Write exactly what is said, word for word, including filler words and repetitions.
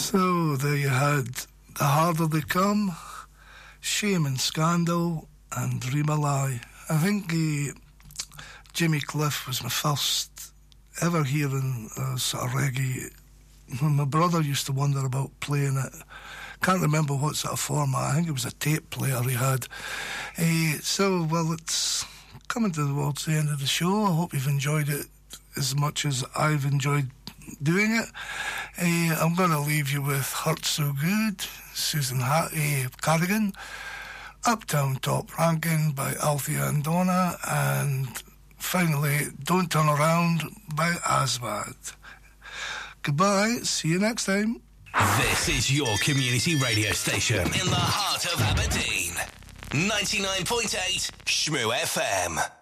So there you had The Harder They Come, Shame and Scandal, and Dream a Lie. I think uh, Jimmy Cliff was my first ever hearing uh, sort of reggae. My brother used to wonder about playing it. Can't remember what sort of format. I think it was a tape player he had. Uh, so, well, it's coming towards the end of the show. I hope you've enjoyed it as much as I've enjoyed doing it. Uh, I'm going to leave you with Hurt So Good, Susan ha- uh, Cardigan, Uptown Top Ranking by Althea and Donna, and finally Don't Turn Around by Aswad. Goodbye, see you next time. This is your community radio station in the heart of Aberdeen. ninety-nine point eight Shmoo F M.